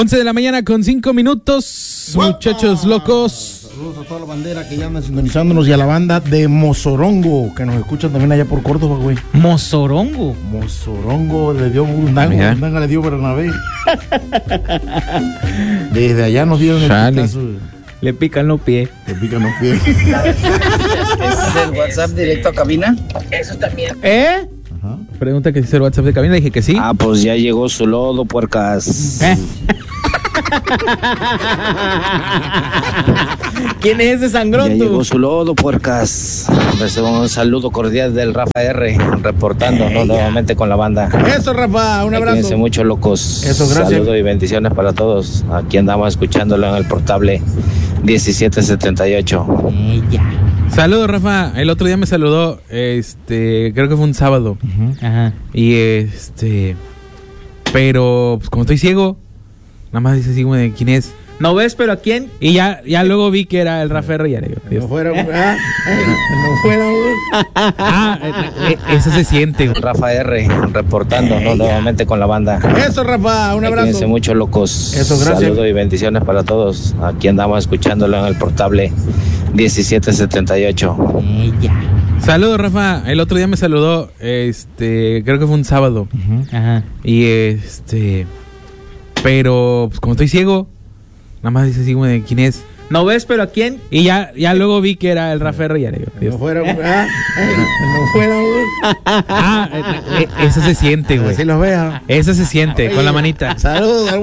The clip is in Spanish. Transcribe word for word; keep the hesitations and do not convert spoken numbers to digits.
once de la mañana con cinco minutos, ¡Guapa! Muchachos locos. Saludos a toda la bandera que ya anda sintonizándonos y a la banda de Mozorongo, que nos escuchan también allá por Córdoba, güey. ¿Mozorongo? Mozorongo, le dio Burundanga, Burundanga le dio Bernabé. Desde allá nos dieron el pitazo. Le pican los pies. Le pican los pies. ¿Ese es el WhatsApp directo a cabina? Eso también. ¿Eh? Ajá. Pregunta que si es el WhatsApp de cabina, le dije que sí. Ah, pues ya llegó su lodo, puercas. ¿Eh? ¿Quién es ese sangrón? Ya llegó su lodo, puercas. Recibo un saludo cordial del Rafa R, reportando ¿no? nuevamente con la banda. Eso, Rafa, un abrazo. Cuídense mucho, locos. Eso, gracias. Saludos y bendiciones para todos. Aquí andamos escuchándolo en el portable diecisiete setenta y ocho. Ella. Saludos, Rafa. El otro día me saludó, este, creo que fue un sábado. Uh-huh. Ajá. Y este, pero pues como estoy ciego, nada más dice así, güey, ¿quién es? No ves, pero ¿a quién? Y ya, ya luego vi que era el Rafa R. Y ya le digo, no fuera, ah, no fuera. Ah, eso se siente, güey. Rafa R, reportando ¿no? nuevamente con la banda. Eso, Rafa, un abrazo. Cuídense mucho, locos. Eso, gracias. Saludos y bendiciones para todos. Aquí andamos escuchándolo en el portable diecisiete setenta y ocho. Ella. Saludos, Rafa. El otro día me saludó, este, creo que fue un sábado. Uh-huh. Ajá. Y este, pero pues como estoy ciego, nada más dice así, güey, ¿quién es? No ves, pero ¿a quién? Y ya, ya luego vi que era el Rafa R. Y ya le digo, no fuera, ah, no fuera. Ah, eso se siente, güey. Así los vea. Eso se siente, con la manita. Saludos.